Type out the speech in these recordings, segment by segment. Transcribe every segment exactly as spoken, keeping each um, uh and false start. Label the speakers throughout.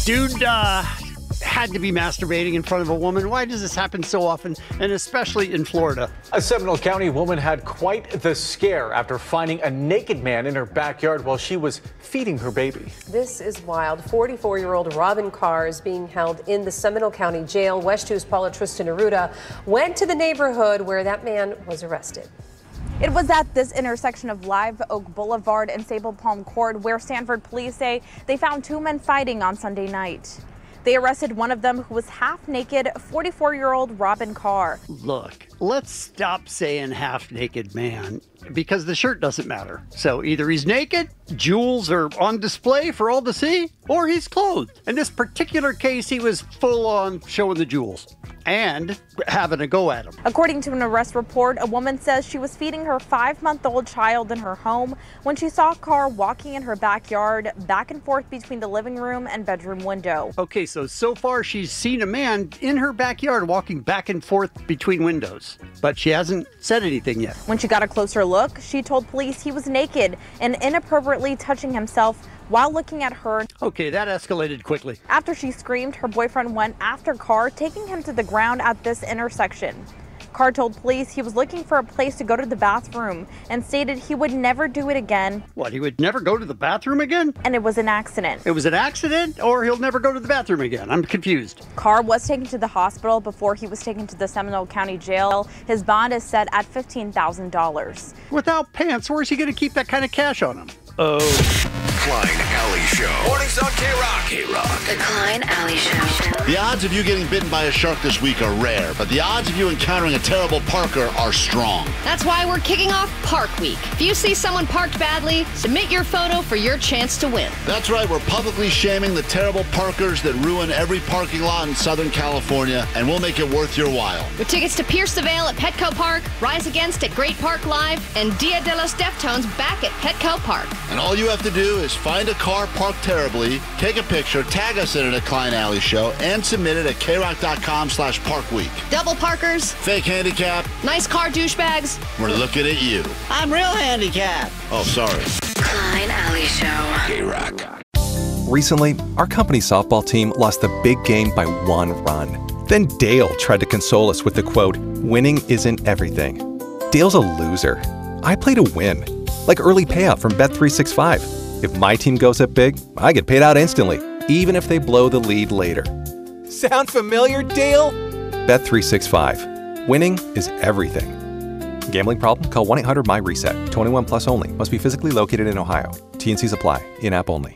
Speaker 1: Dude uh, had to be masturbating in front of a woman. Why does this happen so often, and especially in Florida?
Speaker 2: A Seminole County woman had quite the scare after finding a naked man in her backyard while she was feeding her baby.
Speaker 3: This is wild. forty-four-year-old Robin Carr is being held in the Seminole County Jail. West two's Paula Tristan Aruda went to the neighborhood where that man was arrested.
Speaker 4: It was at this intersection of Live Oak Boulevard and Sable Palm Court where Sanford police say they found two men fighting on Sunday night. They arrested one of them who was half naked, forty-four-year-old Robin Carr.
Speaker 1: Look, let's stop saying half naked man, because the shirt doesn't matter. So either he's naked, jewels are on display for all to see, or he's clothed. In this particular case, he was full on showing the jewels and having a go at him.
Speaker 4: According to an arrest report, a woman says she was feeding her five-month-old child in her home when she saw Carr walking in her backyard, back and forth between the living room and bedroom window.
Speaker 1: Okay, so so far she's seen a man in her backyard walking back and forth between windows, but she hasn't said anything yet.
Speaker 4: When she got a closer look, she told police he was naked and inappropriately touching himself while looking at her.
Speaker 1: Okay, that escalated quickly.
Speaker 4: After she screamed, her boyfriend went after Carr, taking him to the ground at this intersection. Carr told police he was looking for a place to go to the bathroom and stated he would never do it again.
Speaker 1: What, he would never go to the bathroom again?
Speaker 4: And it was an accident.
Speaker 1: It was an accident, or he'll never go to the bathroom again? I'm confused.
Speaker 4: Carr was taken to the hospital before he was taken to the Seminole County Jail. His bond is set at fifteen thousand dollars.
Speaker 1: Without pants, where's he going to keep that kind of cash on him? Oh.
Speaker 5: Klein Alley Show. Mornings on K-Rock. K-Rock.
Speaker 6: The Klein Alley Show.
Speaker 7: The odds of you getting bitten by a shark this week are rare, but the odds of you encountering a terrible parker are strong.
Speaker 8: That's why we're kicking off Park Week. If you see someone parked badly, submit your photo for your chance to win.
Speaker 7: That's right, we're publicly shaming the terrible parkers that ruin every parking lot in Southern California, and we'll make it worth your while.
Speaker 8: With tickets to Pierce the Veil at Petco Park, Rise Against at Great Park Live, and Dia de los Deftones back at Petco Park.
Speaker 7: And all you have to do is find a car parked terribly, take a picture, tag us in it at Klein Alley Show, and submit it at krock.com slash parkweek.
Speaker 8: Double parkers.
Speaker 7: Fake handicap.
Speaker 8: Nice car douchebags.
Speaker 7: We're looking at you.
Speaker 9: I'm real handicapped.
Speaker 7: Oh, sorry.
Speaker 6: Klein Alley Show.
Speaker 5: K-Rock.
Speaker 10: Recently, our company softball team lost the big game by one run. Then Dale tried to console us with the quote, "Winning isn't everything." Dale's a loser. I play to win. Like early payout from Bet three sixty-five. If my team goes up big, I get paid out instantly, even if they blow the lead later. Sound familiar, Dale? Bet three sixty-five. Winning is everything. Gambling problem? Call one eight hundred M Y RESET. twenty-one plus only. Must be physically located in Ohio. T and Cs apply. In-app only.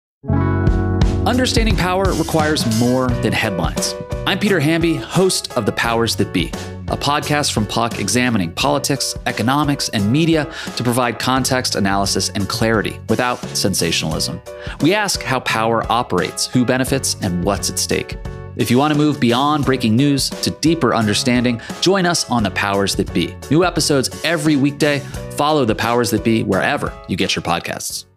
Speaker 11: Understanding power requires more than headlines. I'm Peter Hamby, host of The Powers That Be, a podcast from Puck examining politics, economics, and media to provide context, analysis, and clarity without sensationalism. We ask how power operates, who benefits, and what's at stake. If you want to move beyond breaking news to deeper understanding, join us on The Powers That Be. New episodes every weekday. Follow The Powers That Be wherever you get your podcasts.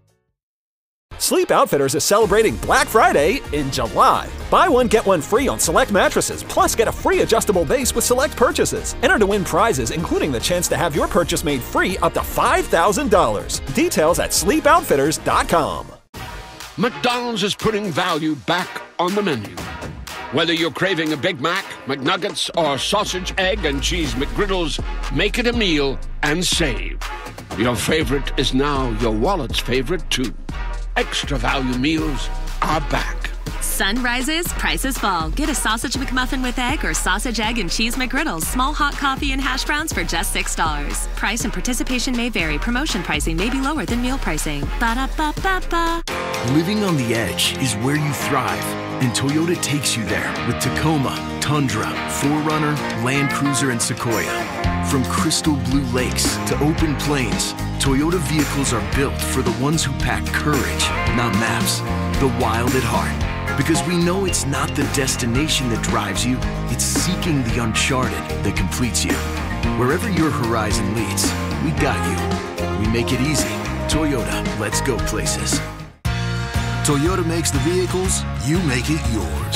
Speaker 12: Sleep Outfitters is celebrating Black Friday in July. Buy one, get one free on select mattresses, plus get a free adjustable base with select purchases. Enter to win prizes, including the chance to have your purchase made free up to five thousand dollars. Details at sleep outfitters dot com.
Speaker 13: McDonald's is putting value back on the menu. Whether you're craving a Big Mac, McNuggets, or sausage, egg, and cheese McGriddles, make it a meal and save. Your favorite is now your wallet's favorite, too. Extra value meals are back.
Speaker 14: Sun rises, prices fall. Get a sausage McMuffin with egg or sausage, egg, and cheese McGriddles. Small hot coffee and hash browns for just six dollars. Price and participation may vary. Promotion pricing may be lower than meal pricing. Ba-da-ba-ba-ba.
Speaker 15: Living on the edge is where you thrive, and Toyota takes you there with Tacoma, Tundra, four runner, Land Cruiser, and Sequoia. From crystal blue lakes to open plains, Toyota vehicles are built for the ones who pack courage, not maps, the wild at heart. Because we know it's not the destination that drives you, it's seeking the uncharted that completes you. Wherever your horizon leads, we got you. We make it easy. Toyota, let's go places.
Speaker 16: Toyota makes the vehicles, you make it yours.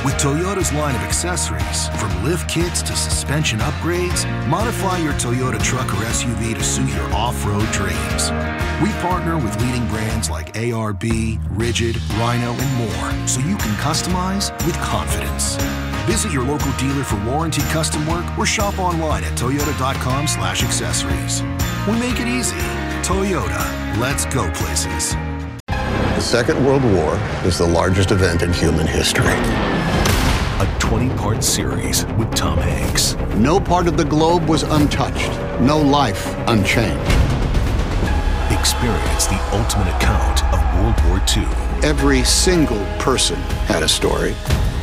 Speaker 15: With Toyota's line of accessories, from lift kits to suspension upgrades, modify your Toyota truck or S U V to suit your off-road dreams. We partner with leading brands like A R B, Rigid, Rhino, and more, so you can customize with confidence. Visit your local dealer for warranty custom work or shop online at toyota.com slash accessories. We make it easy. Toyota, let's go places.
Speaker 16: The Second World War is the largest event in human history.
Speaker 15: A twenty-part series with Tom Hanks.
Speaker 16: No part of the globe was untouched. No life unchanged.
Speaker 15: Experience the ultimate account of World War Two.
Speaker 16: Every single person had a story.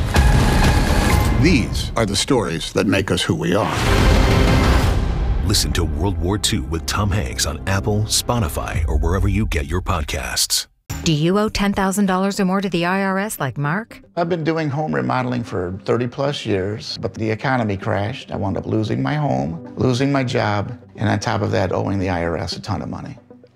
Speaker 16: These are the stories that make us who we are.
Speaker 15: Listen to World War Two with Tom Hanks on Apple, Spotify, or wherever you get your podcasts.
Speaker 17: Do you owe ten thousand dollars or more to the I R S like Mark?
Speaker 18: I've been doing home remodeling for thirty plus years, but the economy crashed. I wound up losing my home, losing my job, and on top of that, owing the I R S a ton of money.